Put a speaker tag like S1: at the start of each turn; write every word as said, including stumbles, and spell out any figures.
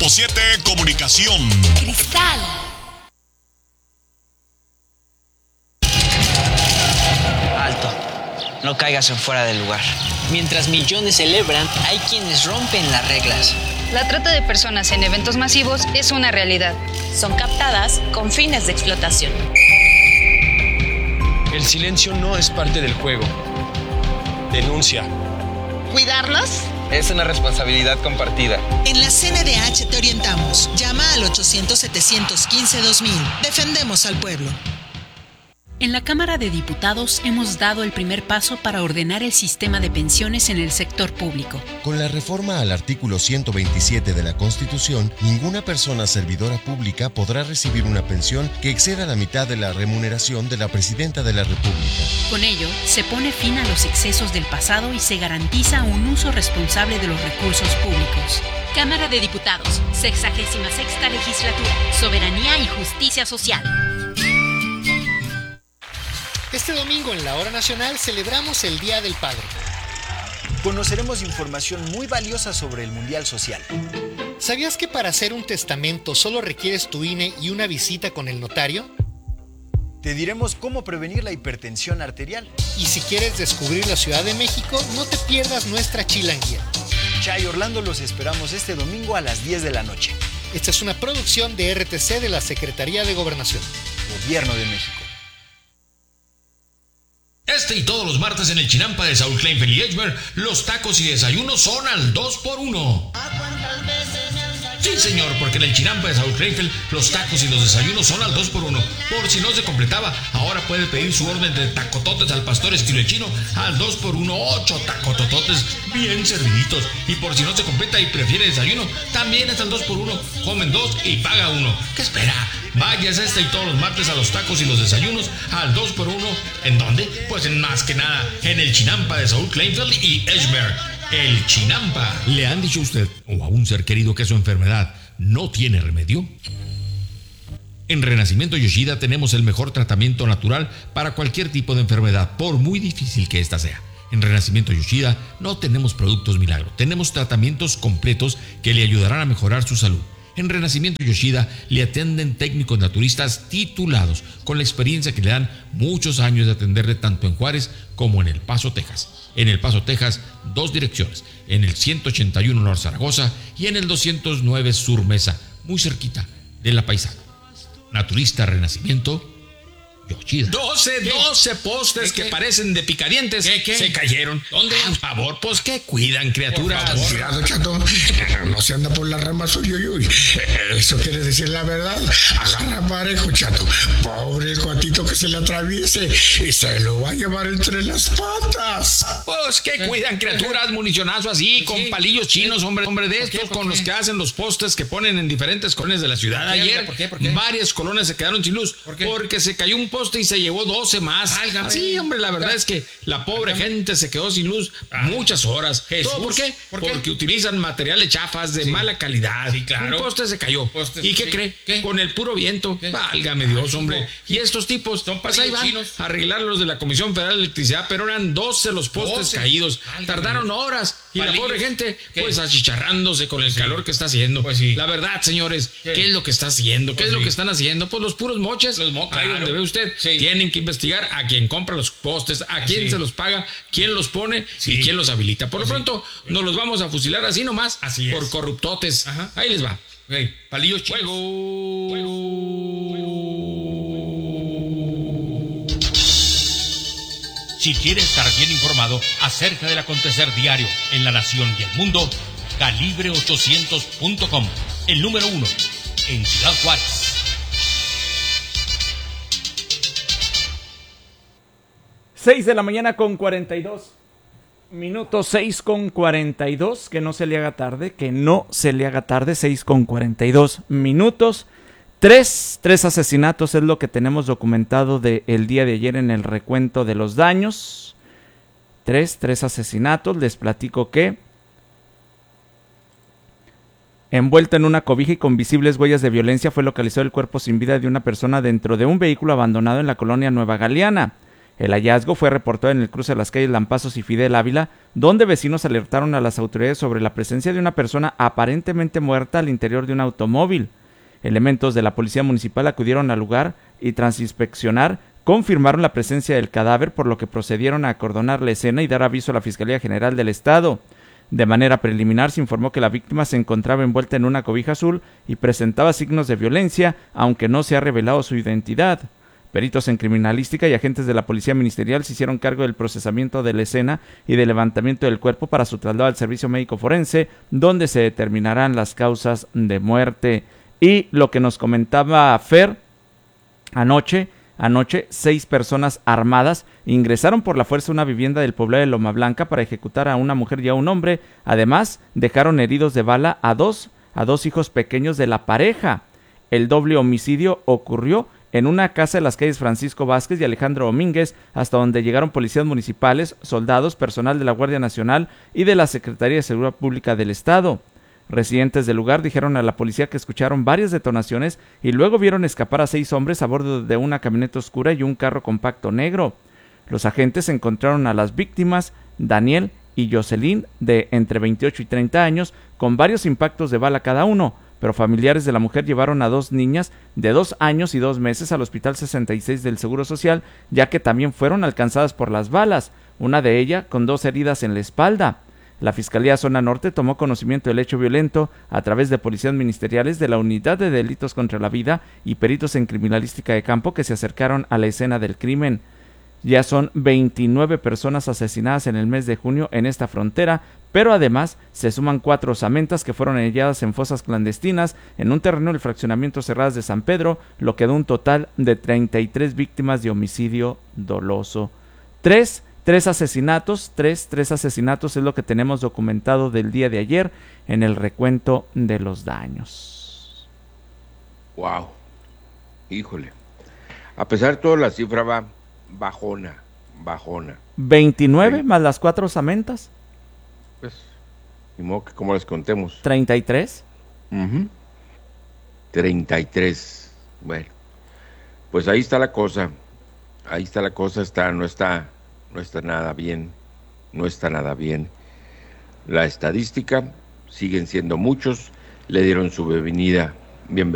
S1: punto siete Comunicación.
S2: Cristal.
S3: Alto. No caigas en fuera del lugar. Mientras millones celebran, hay quienes rompen las reglas.
S4: La trata de personas en eventos masivos es una realidad.
S2: Son captadas con fines de explotación.
S5: El silencio no es parte del juego. Denuncia.
S6: ¿Cuidarlos?
S7: Es una responsabilidad compartida.
S6: En la C N D H te orientamos. Llama al ochocientos, setecientos quince, dos mil. Defendemos al pueblo.
S8: En la Cámara de Diputados hemos dado el primer paso para ordenar el sistema de pensiones en el sector público.
S9: Con la reforma al artículo ciento veintisiete de la Constitución, ninguna persona servidora pública podrá recibir una pensión que exceda la mitad de la remuneración de la Presidenta de la República.
S8: Con ello, se pone fin a los excesos del pasado y se garantiza un uso responsable de los recursos públicos.
S2: Cámara de Diputados, sexagésima sexta legislatura, soberanía y justicia social.
S10: Este domingo en la Hora Nacional celebramos el Día del Padre.
S11: Conoceremos información muy valiosa sobre el Mundial Social.
S10: ¿Sabías que para hacer un testamento solo requieres tu I N E y una visita con el notario?
S11: Te diremos cómo prevenir la hipertensión arterial.
S10: Y si quieres descubrir la Ciudad de México, no te pierdas nuestra chilanguía.
S11: Chay Orlando, los esperamos este domingo a las diez de la noche.
S10: Esta es una producción de R T C de la Secretaría de Gobernación.
S11: Gobierno de México.
S12: Este y todos los martes en el Chinampa de Saúl Kleinfeld y Edgemer, los tacos y desayunos son al dos por uno. Sí, señor, porque en el Chinampa de Saúl Kleinfeld, los tacos y los desayunos son al dos por uno. Por si no se completaba, ahora puede pedir su orden de tacototes al pastor estilo chino al dos por uno, ocho tacotototes bien serviditos. Y por si no se completa y prefiere desayuno, también es al dos por uno. Comen dos y paga uno. ¿Qué espera? Vayas este y todos los martes a los tacos y los desayunos al dos por uno. ¿En dónde? Pues en más que nada, en el Chinampa de Saúl Kleinfeld y Edgemer. El Chinampa.
S13: ¿Le han dicho a usted o a un ser querido que su enfermedad no tiene remedio? En Renacimiento Yoshida tenemos el mejor tratamiento natural para cualquier tipo de enfermedad, por muy difícil que ésta sea. En Renacimiento Yoshida no tenemos productos milagro, tenemos tratamientos completos que le ayudarán a mejorar su salud. En Renacimiento Yoshida le atienden técnicos naturistas titulados con la experiencia que le dan muchos años de atenderle tanto en Juárez como en El Paso, Texas. En El Paso, Texas, dos direcciones, en el ciento ochenta y uno Norte Zaragoza y en el doscientos nueve Sur Mesa, muy cerquita de La Paisana. Naturista Renacimiento Yoshida.
S12: doce, doce postes que parecen de picadientes.
S5: ¿Qué, qué?
S12: Se cayeron.
S5: ¿Dónde?
S12: Por favor, pues que cuidan, criaturas.
S14: Cuidado, chato. No se anda por las ramas, uy, uy, uy. Eso quiere decir la verdad. Agarra parejo, chato. Pobre el cuatito que se le atraviese y se lo va a llevar entre las patas.
S12: Pues que cuidan, criaturas, municionazo así, con
S5: Sí.
S12: palillos chinos, hombre, hombre de estos,
S5: qué? ¿Por
S12: con los
S5: qué?
S12: que hacen los postes que ponen en diferentes colonias de la ciudad.
S5: ¿Por qué?
S12: Ayer,
S5: ¿Por qué? ¿Por qué?
S12: varias colonias se quedaron sin luz.
S5: ¿Por qué?
S12: Porque se cayó un poste y se llevó doce más.
S5: Válgame.
S12: Sí, hombre, la verdad es que la pobre gente se quedó sin luz muchas horas.
S5: Jesús.
S12: ¿Todo por qué?
S5: ¿Por qué?
S12: Porque utilizan materiales chafas de
S5: Sí.
S12: mala calidad.
S5: Sí, claro.
S12: Un poste se cayó.
S5: Postes,
S12: ¿Y qué
S5: sí.
S12: cree?
S5: ¿Qué?
S12: Con el puro viento.
S5: ¿Qué?
S12: Válgame Dios,
S5: Ay,
S12: hombre.
S5: no.
S12: Y estos tipos,
S5: Son
S12: pues ahí
S5: palillos
S12: van
S5: chinos.
S12: a arreglar los de la Comisión Federal de Electricidad, pero eran doce los postes
S5: doce.
S12: caídos.
S5: Válgame.
S12: Tardaron horas. Y
S5: Palillos.
S12: la pobre gente,
S5: ¿Qué?
S12: pues achicharrándose con el
S5: Sí.
S12: calor que está haciendo.
S5: Pues sí.
S12: La verdad, señores,
S5: ¿Qué?
S12: ¿qué es lo que está haciendo? ¿Qué
S5: Pues
S12: es lo
S5: sí.
S12: que están haciendo? Pues los puros moches.
S5: Los mo-
S12: Ahí
S5: claro.
S12: donde ve usted,
S5: Sí.
S12: tienen que investigar a quién compra los postes, a quién
S5: Sí.
S12: se los paga, quién los pone
S5: Sí.
S12: y quién los habilita. Por lo
S5: Sí.
S12: pronto, nos los vamos a fusilar así nomás,
S5: Así es.
S12: por corruptotes.
S5: Ajá.
S12: Ahí les va.
S5: Hey, palillos chinos.
S15: Si quiere estar bien informado acerca del acontecer diario en la nación y el mundo, calibre ochocientos punto com, el número uno en Ciudad Juárez.
S16: seis de la mañana con cuarenta y dos minutos, seis con cuarenta y dos, que no se le haga tarde, que no se le haga tarde, seis con cuarenta y dos minutos. Tres, tres asesinatos es lo que tenemos documentado del día de ayer en el recuento de los daños. Tres, tres asesinatos. Les platico que envuelto en una cobija y con visibles huellas de violencia fue localizado el cuerpo sin vida de una persona dentro de un vehículo abandonado en la colonia Nueva Galeana. El hallazgo fue reportado en el cruce de las calles Lampazos y Fidel Ávila, donde vecinos alertaron a las autoridades sobre la presencia de una persona aparentemente muerta al interior de un automóvil. Elementos de la policía municipal acudieron al lugar y tras inspeccionar, confirmaron la presencia del cadáver, por lo que procedieron a acordonar la escena y dar aviso a la Fiscalía General del Estado. De manera preliminar se informó que la víctima se encontraba envuelta en una cobija azul y presentaba signos de violencia, aunque no se ha revelado su identidad. Peritos en criminalística y agentes de la Policía Ministerial se hicieron cargo del procesamiento de la escena y del levantamiento del cuerpo para su traslado al servicio médico forense, donde se determinarán las causas de muerte. Y lo que nos comentaba Fer, anoche, anoche seis personas armadas ingresaron por la fuerza a una vivienda del poblado de Loma Blanca para ejecutar a una mujer y a un hombre. Además, dejaron heridos de bala a dos, a dos hijos pequeños de la pareja. El doble homicidio ocurrió en una casa de las calles Francisco Vázquez y Alejandro Domínguez, hasta donde llegaron policías municipales, soldados, personal de la Guardia Nacional y de la Secretaría de Seguridad Pública del Estado. Residentes del lugar dijeron a la policía que escucharon varias detonaciones y luego vieron escapar a seis hombres a bordo de una camioneta oscura y un carro compacto negro. Los agentes encontraron a las víctimas, Daniel y Jocelyn, de entre veintiocho y treinta años, con varios impactos de bala cada uno, pero familiares de la mujer llevaron a dos niñas de dos años y dos meses al Hospital sesenta y seis del Seguro Social, ya que también fueron alcanzadas por las balas, una de ellas con dos heridas en la espalda. La Fiscalía Zona Norte tomó conocimiento del hecho violento a través de policías ministeriales de la Unidad de Delitos contra la Vida y peritos en criminalística de campo que se acercaron a la escena del crimen. Ya son veintinueve personas asesinadas en el mes de junio en esta frontera, pero además se suman cuatro osamentas que fueron halladas en fosas clandestinas en un terreno del fraccionamiento Cerradas de San Pedro, lo que da un total de treinta y tres víctimas de homicidio doloso. Tres, tres asesinatos, tres, tres asesinatos es lo que tenemos documentado del día de ayer en el recuento de los daños.
S1: Wow, híjole. A pesar de todo, la cifra va bajona, bajona.
S16: veintinueve
S1: Sí.
S16: más las cuatro osamentas.
S1: Pues, ni modo que como les contemos.
S16: ¿treinta y tres?
S1: Uh-huh. treinta y tres. Bueno, pues ahí está la cosa. Ahí está la cosa, está, no está, no está nada bien. No está nada bien. La estadística, siguen siendo muchos, le dieron su bienvenida, bienvenida.